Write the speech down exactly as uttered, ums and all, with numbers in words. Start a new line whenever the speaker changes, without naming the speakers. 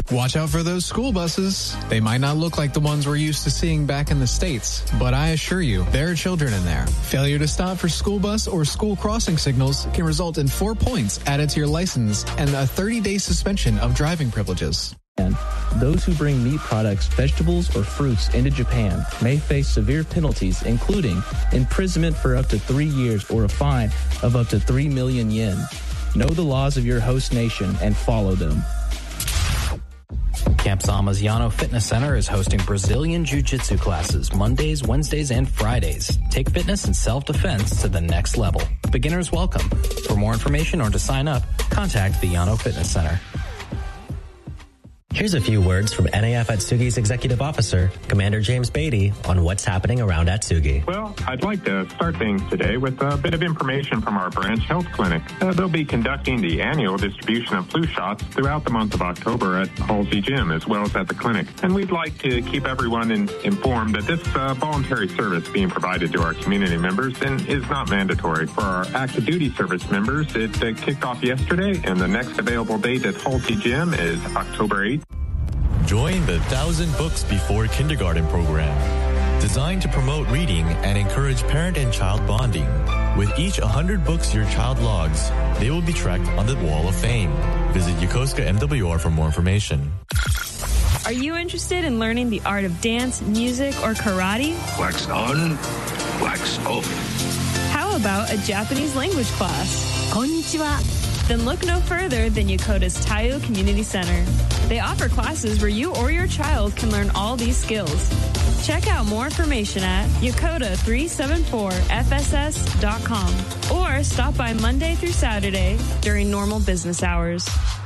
Watch out for those school buses. They might not look like the ones we're used to seeing back in the States, but I assure you, there are children in there. Failure to stop for school bus or school crossing signals can result in four points added to your license and a thirty-day suspension of driving privileges.
And those who bring meat products, vegetables, or fruits into Japan may face severe penalties, including imprisonment for up to three years or a fine of up to three million yen. Know the laws of your host nation and follow them.
Camp Zama's Yano Fitness Center is hosting Brazilian Jiu-Jitsu classes Mondays, Wednesdays, and Fridays. Take fitness and self-defense to the next level. Beginners welcome. For more information or to sign up, contact the Yano Fitness Center.
Here's a few words from N A F Atsugi's Executive Officer, Commander James Beatty, on what's happening around Atsugi.
Well, I'd like to start things today with a bit of information from our branch health clinic. Uh, they'll be conducting the annual distribution of flu shots throughout the month of October at Halsey Gym as well as at the clinic. And we'd like to keep everyone in, informed that this uh, voluntary service being provided to our community members and is not mandatory. For our active duty service members, it uh, kicked off yesterday, and the next available date at Halsey Gym is October eighth.
Join the Thousand Books Before Kindergarten program, designed to promote reading and encourage parent and child bonding. With each one hundred books your child logs, they will be tracked on the Wall of Fame. Visit Yokosuka M W R for more information.
Are you interested in learning the art of dance, music, or karate?
Wax on, wax off.
How about a Japanese language class?
Konnichiwa.
Then look no further than Yokota's Taiyo Community Center. They offer classes where you or your child can learn all these skills. Check out more information at yokota three seven four f s s dot com or stop by Monday through Saturday during normal business hours.